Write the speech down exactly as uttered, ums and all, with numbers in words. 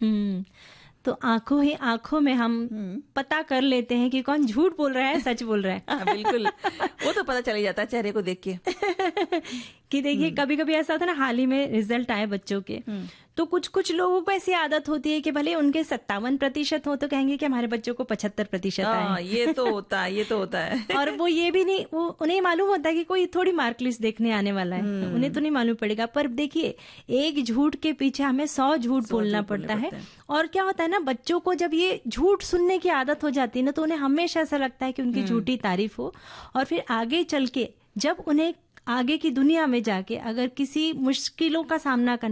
हम्म तो आंखों ही आंखों में हम पता कर लेते हैं कि कौन झूठ बोल रहा है, सच बोल रहा है। हाँ, बिल्कुल, वो तो पता चल ही जाता है चेहरे को देख के। कि देखिए कभी कभी ऐसा होता है ना, हाल ही में रिजल्ट आए बच्चों के, तो कुछ कुछ लोगों को ऐसी आदत होती है कि भले उनके सत्तावन प्रतिशत हो तो कहेंगे कि हमारे बच्चों को पचहत्तर प्रतिशत आए। ये तो होता है, ये तो होता है। और वो ये भी नहीं, वो उन्हें मालूम होता है कि कोई थोड़ी मार्क लिस्ट देखने आने वाला है, उन्हें तो नहीं मालूम पड़ेगा। पर देखिए एक झूठ के पीछे हमें सौ झूठ बोलना पड़ता है। और क्या होता है ना, बच्चों को जब ये झूठ सुनने की आदत हो जाती है ना, तो उन्हें हमेशा ऐसा लगता है कि उनकी झूठी तारीफ हो, और फिर आगे चल के जब उन्हें आगे की दुनिया में जाके अगर किसी मुश्किलों का सामना करना